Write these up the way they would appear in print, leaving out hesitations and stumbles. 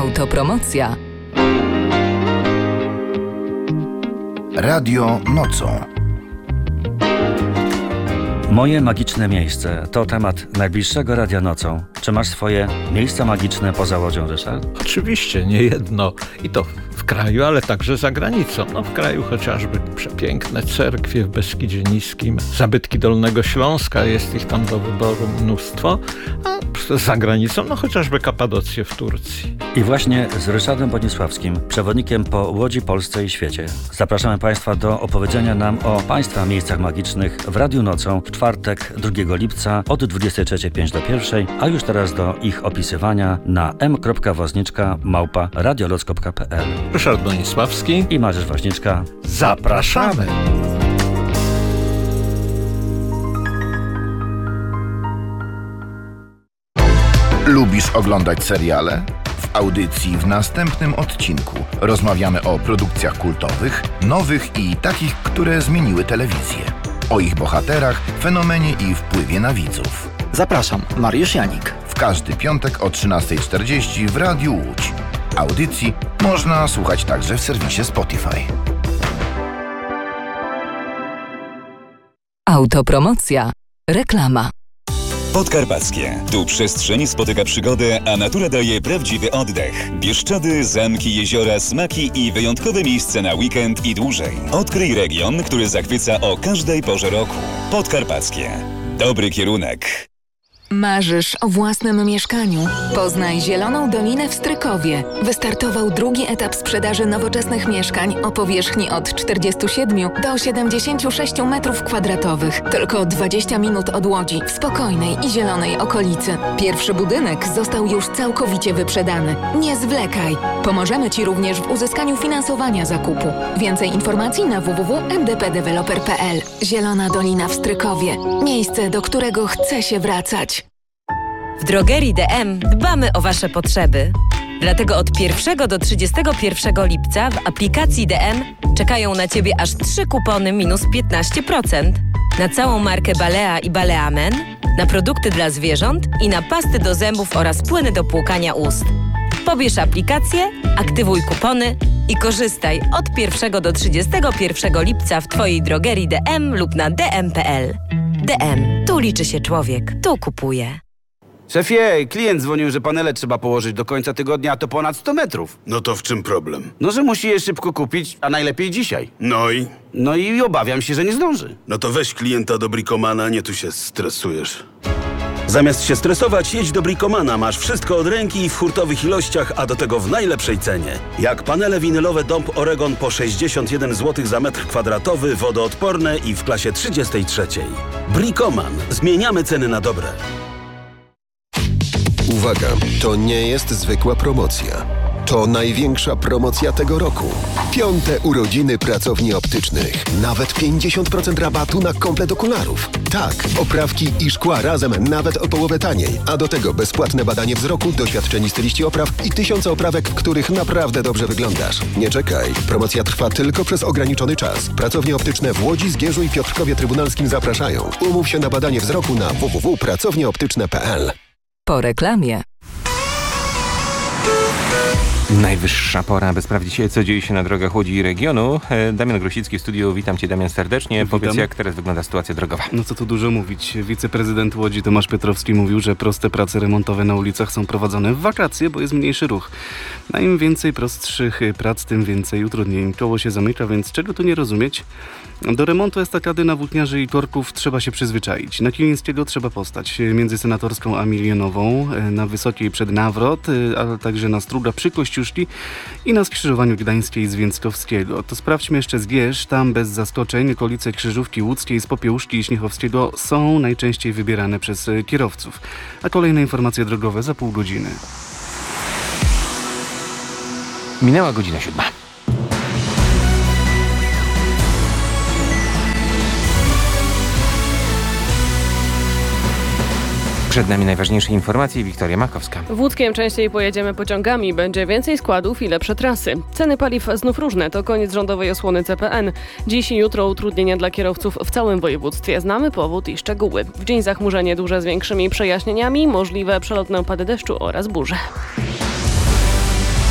Autopromocja. Radio nocą. Moje magiczne miejsce to temat najbliższego Radia Nocą. Czy masz swoje miejsca magiczne poza Łodzią, Ryszard? Oczywiście, nie jedno. I to w kraju, ale także za granicą. W kraju chociażby przepiękne cerkwie w Beskidzie Niskim, zabytki Dolnego Śląska, jest ich tam do wyboru mnóstwo. A za granicą, chociażby Kapadocję w Turcji. I właśnie z Ryszardem Bonisławskim, przewodnikiem po Łodzi, Polsce i świecie, zapraszamy Państwa do opowiedzenia nam o Państwa miejscach magicznych w Radiu Nocą w czwartek 2 lipca od 23:05 do 1, a już teraz do ich opisywania na m.woźniczka@radioloc.pl. Ryszard Bonisławski i Mariusz Woźniczka. Zapraszamy! Lubisz oglądać seriale? W audycji w następnym odcinku rozmawiamy o produkcjach kultowych, nowych i takich, które zmieniły telewizję. O ich bohaterach, fenomenie i wpływie na widzów. Zapraszam, Mariusz Janik. W każdy piątek o 13:40 w Radiu Łódź. Audycji można słuchać także w serwisie Spotify. Autopromocja. Reklama. Podkarpackie. Tu przestrzeń spotyka przygodę, a natura daje prawdziwy oddech. Bieszczady, zamki, jeziora, smaki i wyjątkowe miejsce na weekend i dłużej. Odkryj region, który zachwyca o każdej porze roku. Podkarpackie. Dobry kierunek. Marzysz o własnym mieszkaniu? Poznaj Zieloną Dolinę w Strykowie. Wystartował drugi etap sprzedaży nowoczesnych mieszkań o powierzchni od 47 do 76 m2. Tylko 20 minut od Łodzi, w spokojnej i zielonej okolicy. Pierwszy budynek został już całkowicie wyprzedany. Nie zwlekaj! Pomożemy Ci również w uzyskaniu finansowania zakupu. Więcej informacji na www.mdpdeveloper.pl. Zielona Dolina w Strykowie. Miejsce, do którego chce się wracać. W drogerii DM dbamy o Wasze potrzeby. Dlatego od 1 do 31 lipca w aplikacji DM czekają na Ciebie aż 3 kupony minus 15% na całą markę Balea i Balea Men, na produkty dla zwierząt i na pasty do zębów oraz płyny do płukania ust. Pobierz aplikację, aktywuj kupony i korzystaj od 1 do 31 lipca w Twojej drogerii DM lub na dm.pl. DM. Tu liczy się człowiek. Tu kupuje. Szefie, klient dzwonił, że panele trzeba położyć do końca tygodnia, a to ponad 100 metrów. No to w czym problem? No, że musi je szybko kupić, a najlepiej dzisiaj. No i obawiam się, że nie zdąży. No to weź klienta do Bricomana, nie tu się stresujesz. Zamiast się stresować, jedź do Bricomana. Masz wszystko od ręki w hurtowych ilościach, a do tego w najlepszej cenie. Jak panele winylowe Dąb Oregon po 61 zł za metr kwadratowy, wodoodporne i w klasie 33. Bricoman. Zmieniamy ceny na dobre. Uwaga, to nie jest zwykła promocja. To największa promocja tego roku. 5. urodziny pracowni optycznych. Nawet 50% rabatu na komplet okularów. Tak, oprawki i szkła razem nawet o połowę taniej. A do tego bezpłatne badanie wzroku, doświadczeni styliści opraw i 1000 oprawek, w których naprawdę dobrze wyglądasz. Nie czekaj. Promocja trwa tylko przez ograniczony czas. Pracownie optyczne w Łodzi, Zgierzu i Piotrkowie Trybunalskim zapraszają. Umów się na badanie wzroku na www.pracownieoptyczne.pl. Po reklamie. Najwyższa pora, aby sprawdzić, co dzieje się na drogach Łodzi i regionu. Damian Grosicki w studiu. Witam Cię, Damian, serdecznie. Powiedz, jak teraz wygląda sytuacja drogowa? No co tu dużo mówić. Wiceprezydent Łodzi Tomasz Piotrowski mówił, że proste prace remontowe na ulicach są prowadzone w wakacje, bo jest mniejszy ruch. A im więcej prostszych prac, tym więcej utrudnień. Koło się zamyka, więc czego tu nie rozumieć? Do remontu estakady na Włókniarzy i Torków trzeba się przyzwyczaić. Na Kilińskiego trzeba postać między Senatorską a Milionową, na Wysokiej przed Nawrot, ale także na Struga przy Kościuszki i na skrzyżowaniu Gdańskiej z Więckowskiego. To sprawdźmy jeszcze Zgierz. Tam bez zaskoczeń okolice Krzyżówki Łódzkiej, z Popiełuszki i Śniechowskiego są najczęściej wybierane przez kierowców. A kolejne informacje drogowe za pół godziny. Minęła godzina 7. Przed nami najważniejsze informacje. Wiktoria Makowska. W Łódzkiem częściej pojedziemy pociągami. Będzie więcej składów i lepsze trasy. Ceny paliw znów różne. To koniec rządowej osłony CPN. Dziś i jutro utrudnienia dla kierowców w całym województwie. Znamy powód i szczegóły. W dzień zachmurzenie duże z większymi przejaśnieniami, możliwe przelotne opady deszczu oraz burze.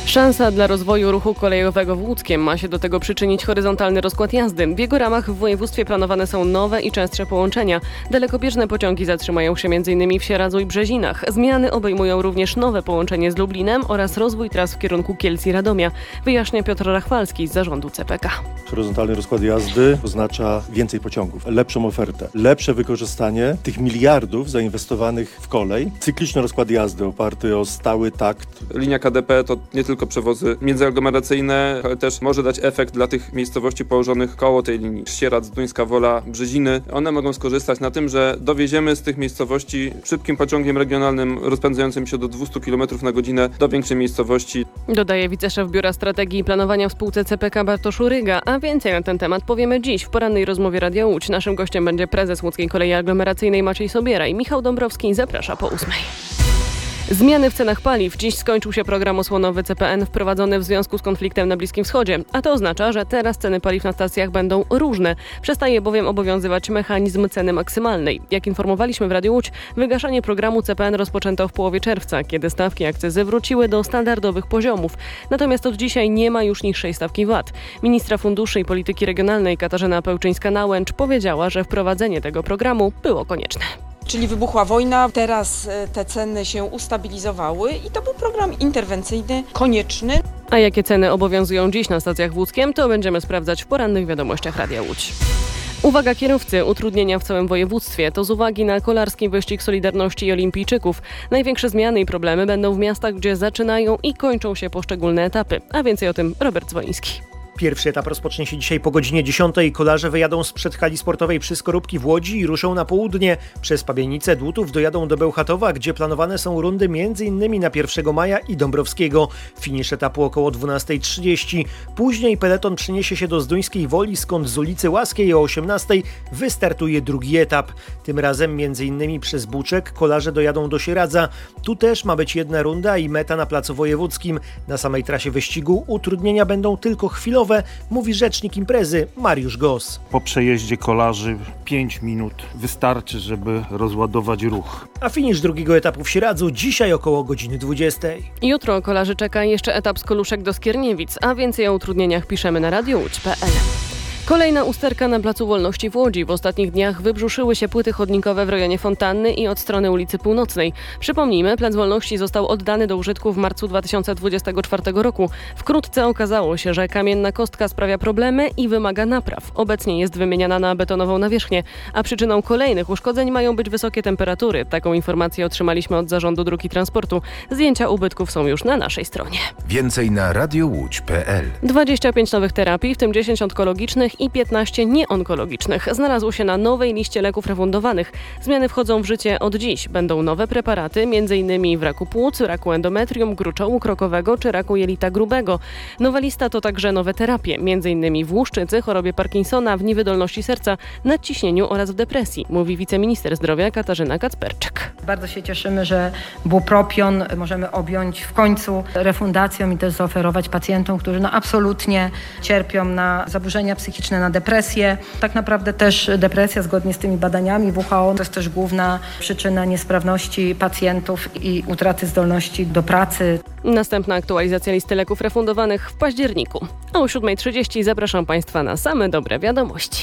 Szansa dla rozwoju ruchu kolejowego w Łódzkiem. Ma się do tego przyczynić horyzontalny rozkład jazdy. W jego ramach w województwie planowane są nowe i częstsze połączenia. Dalekobieżne pociągi zatrzymają się m.in. w Sieradzu i Brzezinach. Zmiany obejmują również nowe połączenie z Lublinem oraz rozwój tras w kierunku Kielc i Radomia. Wyjaśnia Piotr Rachwalski z zarządu CPK. Horyzontalny rozkład jazdy oznacza więcej pociągów, lepszą ofertę, lepsze wykorzystanie tych miliardów zainwestowanych w kolej. Cykliczny rozkład jazdy oparty o stały takt. Linia KDP to nie tylko przewozy międzyaglomeracyjne, ale też może dać efekt dla tych miejscowości położonych koło tej linii. Sieradz, Duńska Wola, Brzeziny. One mogą skorzystać na tym, że dowieziemy z tych miejscowości szybkim pociągiem regionalnym rozpędzającym się do 200 km na godzinę do większej miejscowości. Dodaje wiceszef Biura Strategii i Planowania w spółce CPK Bartosz Uryga, a więcej na ten temat powiemy dziś w porannej rozmowie Radia Łódź. Naszym gościem będzie prezes Łódzkiej Kolei Aglomeracyjnej Maciej Sobieraj. Michał Dąbrowski zaprasza po 8. Zmiany w cenach paliw. Dziś skończył się program osłonowy CPN wprowadzony w związku z konfliktem na Bliskim Wschodzie. A to oznacza, że teraz ceny paliw na stacjach będą różne. Przestaje bowiem obowiązywać mechanizm ceny maksymalnej. Jak informowaliśmy w Radiu Łódź, wygaszanie programu CPN rozpoczęto w połowie czerwca, kiedy stawki akcyzy wróciły do standardowych poziomów. Natomiast od dzisiaj nie ma już niższej stawki VAT. Ministra Funduszy i Polityki Regionalnej Katarzyna Pełczyńska-Nałęcz powiedziała, że wprowadzenie tego programu było konieczne. Czyli wybuchła wojna, teraz te ceny się ustabilizowały i to był program interwencyjny, konieczny. A jakie ceny obowiązują dziś na stacjach w Łódzkiem, to będziemy sprawdzać w porannych wiadomościach Radia Łódź. Uwaga kierowcy, utrudnienia w całym województwie. To z uwagi na kolarski wyścig Solidarności i Olimpijczyków. Największe zmiany i problemy będą w miastach, gdzie zaczynają i kończą się poszczególne etapy. A więcej o tym Robert Dzwoniński. Pierwszy etap rozpocznie się dzisiaj po godzinie 10. Kolarze wyjadą sprzed hali sportowej przy Skorupki w Łodzi i ruszą na południe. Przez Pabienicę, Dłutów dojadą do Bełchatowa, gdzie planowane są rundy m.in. na 1 maja i Dąbrowskiego. Finisz etapu około 12:30. Później peleton przeniesie się do Zduńskiej Woli, skąd z ulicy Łaskiej o 18:00 wystartuje drugi etap. Tym razem m.in. przez Buczek kolarze dojadą do Sieradza. Tu też ma być jedna runda i meta na Placu Wojewódzkim. Na samej trasie wyścigu utrudnienia będą tylko chwilowe, mówi rzecznik imprezy Mariusz Gos. Po przejeździe kolarzy 5 minut wystarczy, żeby rozładować ruch. A finisz drugiego etapu w Sieradzu dzisiaj około godziny 20:00. Jutro kolarzy czeka jeszcze etap z Koluszek do Skierniewic, a więcej o utrudnieniach piszemy na radiowódź.pl. Kolejna usterka na Placu Wolności w Łodzi. W ostatnich dniach wybrzuszyły się płyty chodnikowe w rejonie Fontanny i od strony ulicy Północnej. Przypomnijmy, Plac Wolności został oddany do użytku w marcu 2024 roku. Wkrótce okazało się, że kamienna kostka sprawia problemy i wymaga napraw. Obecnie jest wymieniana na betonową nawierzchnię, a przyczyną kolejnych uszkodzeń mają być wysokie temperatury. Taką informację otrzymaliśmy od Zarządu Dróg i Transportu. Zdjęcia ubytków są już na naszej stronie. Więcej na radiowódź.pl. 25 nowych terapii, w tym 10 onkologicznych i 15 nieonkologicznych. Znalazło się na nowej liście leków refundowanych. Zmiany wchodzą w życie od dziś. Będą nowe preparaty, m.in. w raku płuc, raku endometrium, gruczołu krokowego czy raku jelita grubego. Nowa lista to także nowe terapie, m.in. w łuszczycy, chorobie Parkinsona, w niewydolności serca, nadciśnieniu oraz w depresji, mówi wiceminister zdrowia Katarzyna Kacperczyk. Bardzo się cieszymy, że bupropion możemy objąć w końcu refundacją i też zaoferować pacjentom, którzy absolutnie cierpią na zaburzenia psychiczne, na depresję. Tak naprawdę też depresja, zgodnie z tymi badaniami WHO, to jest też główna przyczyna niesprawności pacjentów i utraty zdolności do pracy. Następna aktualizacja listy leków refundowanych w październiku. A o 7:30 zapraszam Państwa na same dobre wiadomości.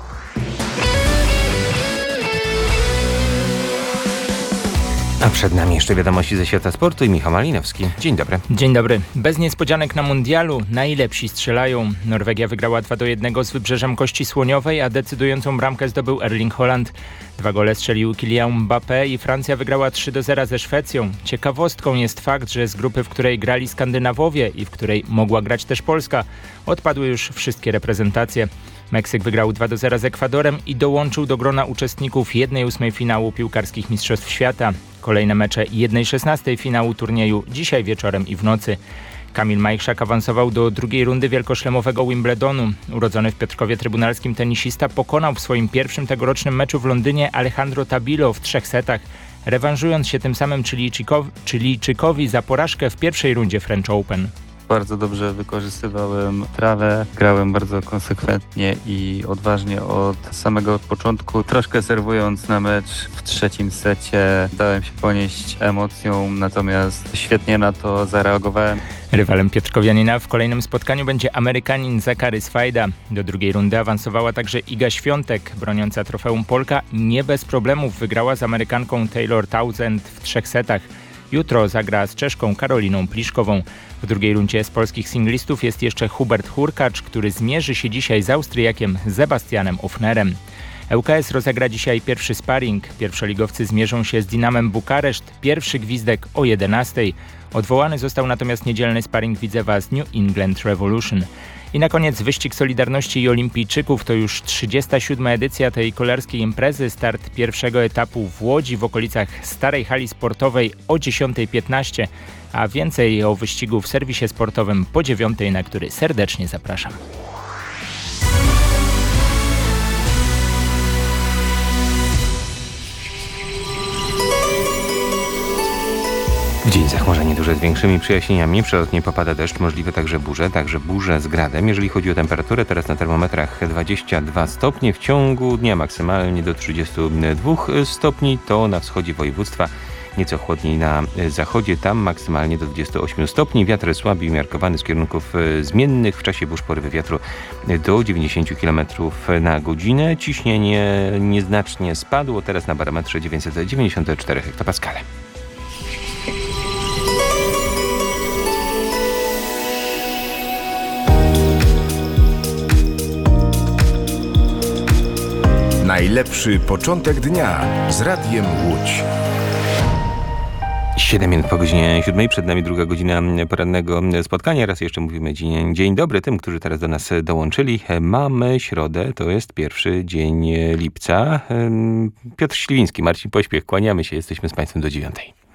A przed nami jeszcze wiadomości ze świata sportu i Michał Malinowski. Dzień dobry. Dzień dobry. Bez niespodzianek na mundialu najlepsi strzelają. Norwegia wygrała 2-1 z Wybrzeżem Kości Słoniowej, a decydującą bramkę zdobył Erling Haaland. 2 gole strzelił Kylian Mbappé i Francja wygrała 3-0 ze Szwecją. Ciekawostką jest fakt, że z grupy, w której grali Skandynawowie i w której mogła grać też Polska, odpadły już wszystkie reprezentacje. Meksyk wygrał 2-0 z Ekwadorem i dołączył do grona uczestników 1/8 finału piłkarskich Mistrzostw Świata. Kolejne mecze 1/16 finału turnieju dzisiaj wieczorem i w nocy. Kamil Majchrzak awansował do drugiej rundy wielkoszlemowego Wimbledonu. Urodzony w Piotrkowie Trybunalskim tenisista pokonał w swoim pierwszym tegorocznym meczu w Londynie Alejandro Tabilo w 3 setach, rewanżując się tym samym Chilijczykowi za porażkę w pierwszej rundzie French Open. Bardzo dobrze wykorzystywałem trawę, grałem bardzo konsekwentnie i odważnie od samego początku, troszkę serwując na mecz w trzecim secie. Dałem się ponieść emocją, natomiast świetnie na to zareagowałem. Rywalem piotrkowianina w kolejnym spotkaniu będzie Amerykanin Zachary Swajda. Do drugiej rundy awansowała także Iga Świątek, broniąca trofeum Polka. Nie bez problemów wygrała z Amerykanką Taylor Townsend w 3 setach. Jutro zagra z Czeszką Karoliną Pliszkową. W drugiej rundzie z polskich singlistów jest jeszcze Hubert Hurkacz, który zmierzy się dzisiaj z Austriakiem Sebastianem Ofnerem. ŁKS rozegra dzisiaj pierwszy sparring. Pierwszoligowcy zmierzą się z Dinamem Bukareszt. Pierwszy gwizdek o 11:00. Odwołany został natomiast niedzielny sparring Widzewa z New England Revolution. I na koniec wyścig Solidarności i Olimpijczyków. To już 37. edycja tej kolarskiej imprezy. Start pierwszego etapu w Łodzi w okolicach Starej Hali Sportowej o 10:15. A więcej o wyścigu w serwisie sportowym po 9:00, na który serdecznie zapraszam. W dzień zachmurzenie duże z większymi przejaśnieniami. Przelotnie popada deszcz, możliwe także burze z gradem. Jeżeli chodzi o temperaturę, teraz na termometrach 22 stopnie. W ciągu dnia maksymalnie do 32 stopni. To na wschodzie województwa. Nieco chłodniej na zachodzie, tam maksymalnie do 28 stopni. Wiatr słaby i umiarkowany z kierunków zmiennych. W czasie burz porywy wiatru do 90 km na godzinę. Ciśnienie nieznacznie spadło, teraz na barometrze 994 hektopaskale. Najlepszy początek dnia z Radiem Łódź. 7 minut po godzinie 7. Przed nami druga godzina porannego spotkania. Raz jeszcze mówimy dzień dobry tym, którzy teraz do nas dołączyli. Mamy środę, to jest pierwszy dzień lipca. Piotr Śliwiński, Marcin Pośpiech, kłaniamy się, jesteśmy z Państwem do 9:00.